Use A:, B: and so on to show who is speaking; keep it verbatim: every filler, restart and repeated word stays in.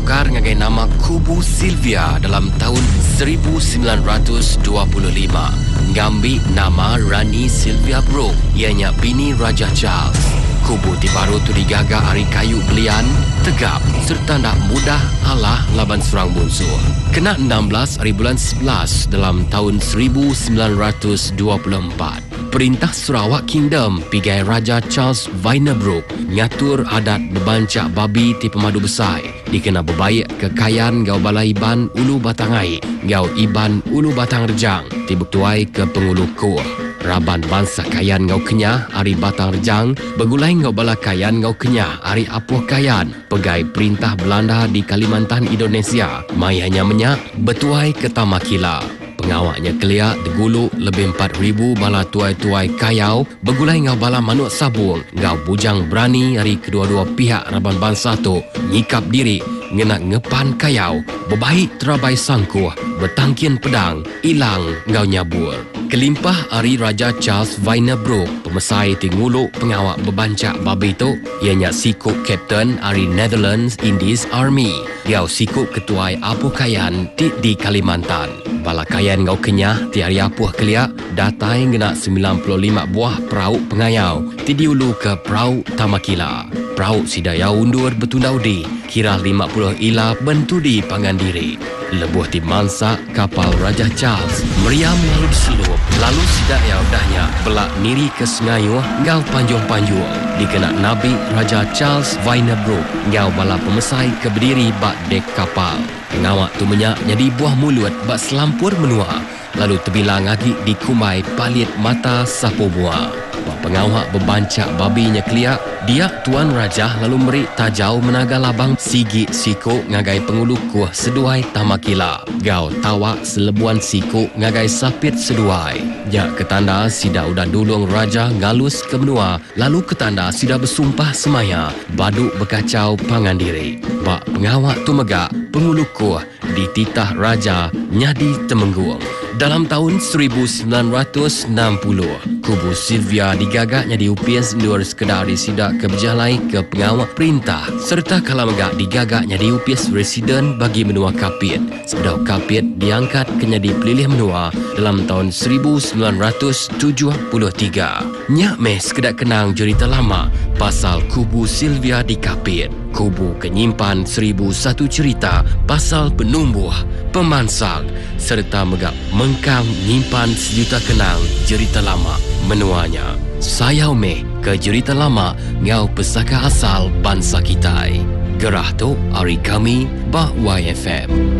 A: ditukar ngagai nama Kubu Sylvia dalam tahun seribu sembilan ratus dua puluh lima. Ngambil nama Rani Sylvia Brooke, ianya bini Raja Charles. Kubu ti baru tu digagak hari kayu belian, tegap serta nak mudah alah laban serang musuh. Kena enam belas hari bulan sebelas dalam tahun seribu sembilan ratus dua puluh empat. Perintah Sarawak Kingdom pigai Raja Charles Vaina Brooke ngatur adat bebancak babi ti pemadu besar. Dikena berbaik kekayaan gau balai Iban Ulu Batangai, gau Iban Ulu Batang Rejang, ti bertuai ke pengulu kuah. Raban bangsa kayan ngau kenyah hari Batang Rejang, begulai ngau bala kayan ngau kenyah hari Apuh Kayan, pegai perintah Belanda di Kalimantan Indonesia. Mai hanya menyak bertuai ke Tamakila. Pengawaknya keliak degulu lebih empat ribu bala tuai-tuai kayau, begulai ngau bala manuk sabung, ngau bujang berani hari kedua-dua pihak Raban bangsa tu nyikap diri ngena ngepan kayau, berbaik terabai sangkuh, bertangkin pedang, ilang ngau nyabur. Kelimpah hari Raja Charles Vaina Brooke, pemesai tinguluk pengawak bebancak babi tu, ianya sikuk Kapten hari Netherlands Indies Army. Gau sikuk ketuai Apuh Kayan ti di Kalimantan. Bala kayan ngau kenyah ti hari Apuh keliak, datai ngena sembilan puluh lima buah perahu pengayau, ti diulu ke perahu Tamakila. Perahu sidaya undur betundau di, kira lima puluh ila bentu di Pangandiri. Lebuh ti mansa kapal Raja Charles meriam lalu diselup, lalu sidaya udahnya belak miri ke Sengayu ngau panjung-panjung. Dikena Nabi Raja Charles Vaina Brooke ngau bala pemesai ke berdiri bak dek kapal. Pengawak tu menyak jadi buah mulut bak selampur menua, lalu terbilang lagi di kumai palit mata sapu buah. Bak pengawak bebancak babinya keliak, dia Tuan Raja lalu meri tajau menaga labang sigi sikuk ngagai pengulu kuah seduai Tamakila. Gau tawak selebuan sikuk ngagai sapit seduai. Ya ketanda sida udah dulung Raja ngalus ke benua, lalu ketanda sida bersumpah semaya baduk berkacau Pangandiri. Bak pengawak tu megak pengulu kuah dititah Raja nyadi Temenggung. Dalam tahun seribu sembilan ratus enam puluh, Kubu Sylvia digagaknya diupis luar sekedar disidak ke berjalai ke pengawak perintah, serta kalau megak digagaknya diupis residen bagi menua Kapit. Sebedau Kapit diangkat kenya dipilih menua dalam tahun seribu sembilan ratus tujuh puluh tiga. Nyak meh sekedar kenang cerita lama pasal Kubu Sylvia di Kapit. Kubu kenyimpan seribu satu cerita pasal penumbuh, pemansal, serta megak mengkang nyimpan sejuta kenang cerita lama menuanya. Sayau meh ke cerita lama ngau pesaka asal bangsa kita. Gerah tu hari kami bah Y F M.